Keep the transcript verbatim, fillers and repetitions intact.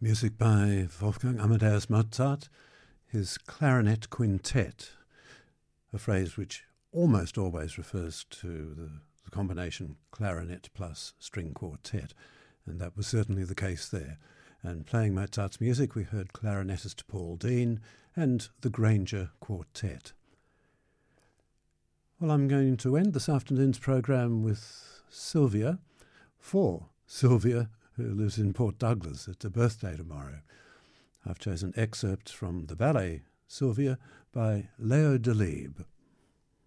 Music by Wolfgang Amadeus Mozart, his clarinet quintet, a phrase which almost always refers to the, the combination clarinet plus string quartet, and that was certainly the case there. And playing Mozart's music, we heard clarinetist Paul Dean and the Granger Quartet. Well, I'm going to end this afternoon's programme with Sylvia, for Sylvia, who lives in Port Douglas. It's her birthday tomorrow. I've chosen excerpts from the ballet Sylvia by Leo Delibes.